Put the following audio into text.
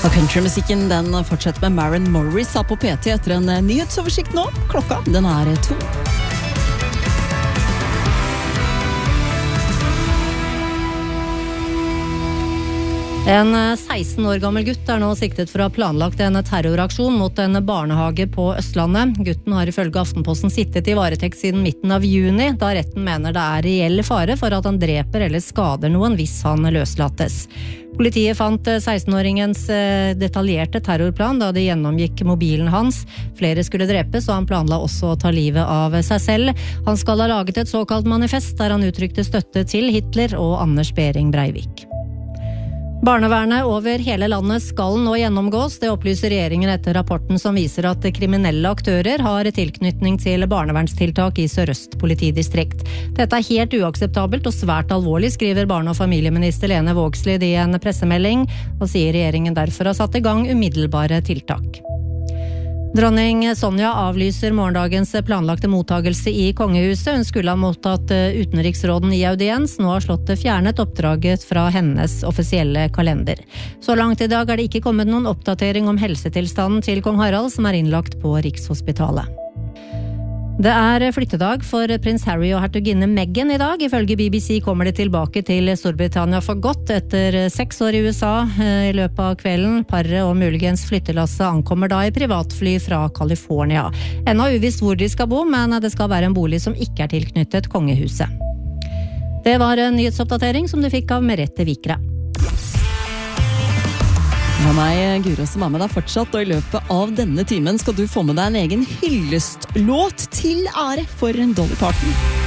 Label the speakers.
Speaker 1: Og countrymusikken den fortsetter med Maren Morris på PT etter en nyhetsoversikt nå. Klokka den 2.
Speaker 2: En 16 år gammel gutt nå siktet for å ha planlagt en terroraksjon mot en barnehage på Østlandet. Gutten har ifølge Aftenposten sittet i varetekt siden midten av juni, da retten mener det reell fare for at han dreper eller skader noen hvis han løslates. Politiet fant 16-åringens detaljerte terrorplan da de gjennomgikk mobilen hans. Flere skulle drepes, og han planla også å ta livet av seg selv. Han skal ha laget et såkalt manifest der han uttrykte støtte til Hitler og Anders Behring Breivik. Barnevernet over hele landet skal nå gjennomgås. Det opplyser regjeringen etter rapporten som viser at kriminelle aktører har tilknytning til barnevernstiltak i Sør-Øst politidistrikt. Dette helt uakseptabelt og svært alvorlig, skriver barne- og familieminister Lene Vågslid i en pressemelding, og sier regjeringen derfor har satt i gang umiddelbare tiltak. Dronning Sonja avlyser morgendagens planlagte mottagelse i kongehuset. Hun skulle ha mottatt utenriksråden i audiens. Nå har slottet fjernet oppdraget fra hennes offisielle kalender. Så langt i dag det ikke kommet noen oppdatering om helsetilstanden til kong Harald, som innlagt på Rikshospitalet. Det flyttedag for prins Harry og hertuginne Meghan i dag. Ifølge BBC kommer de tilbake til Storbritannia for godt etter 6 år i USA i løpet av kvelden. Paret og muligens flyttelasse ankommer da i privatfly fra California. Ennå uvisst hvor de skal bo, men det skal være en bolig som ikke tilknyttet kongehuset. Det var en nyhetsoppdatering som du fikk av Merete Vikre.
Speaker 1: Det meg, Guro, som med deg fortsatt, og i løpet av denne timen skal du få med deg en egen hyllestlåt til ære for Dolly Parton.